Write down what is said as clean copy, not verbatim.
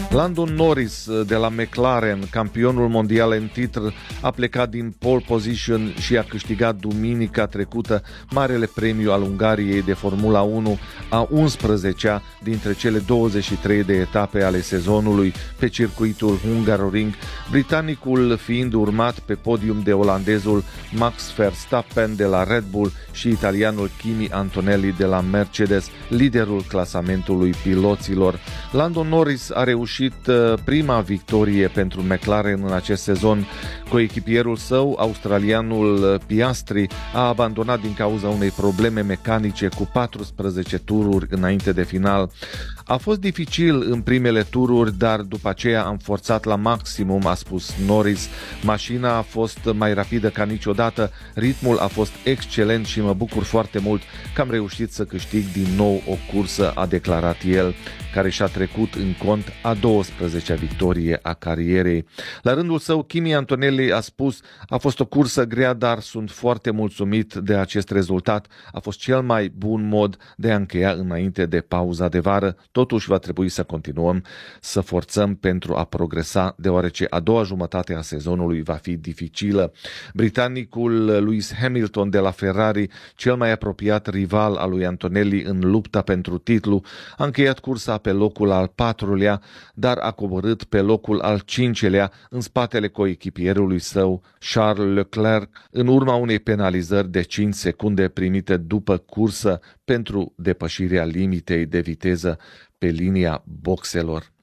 Lando Norris de la McLaren, campionul mondial în titlu, a plecat din pole position și a câștigat duminica trecută Marele Premiu al Ungariei de Formula 1, a 11-a dintre cele 23 de etape ale sezonului pe circuitul Hungaroring, britanicul fiind urmat pe podium de olandezul Max Verstappen de la Red Bull și italianul Kimi Antonelli de la Mercedes, liderul clasamentului piloților. Lando Norris a reușit prima victorie pentru McLaren în acest sezon. Coechipierul său, australianul Piastri, a abandonat din cauza unei probleme mecanice cu 14 tururi înainte de final. A fost dificil în primele tururi, dar după aceea am forțat la maximum, a spus Norris. Mașina a fost mai rapidă ca niciodată, ritmul a fost excelent și mă bucur foarte mult că am reușit să câștig din nou o cursă, a declarat el, care și-a trecut în cont a 12-a victorie a carierei. La rândul său, Kimi Antonelli a spus: a fost o cursă grea, dar sunt foarte mulțumit de acest rezultat. A fost cel mai bun mod de a încheia înainte de pauza de vară. Totuși va trebui să continuăm să forțăm pentru a progresa, deoarece a doua jumătate a sezonului va fi dificilă. Britanicul Lewis Hamilton de la Ferrari, cel mai apropiat rival al lui Antonelli în lupta pentru titlu, a încheiat cursa pe locul al 4-lea, dar a coborât pe locul al 5-lea în spatele coechipierului său Charles Leclerc, în urma unei penalizări de 5 secunde primite după cursă pentru depășirea limitei de viteză pe linia boxelor.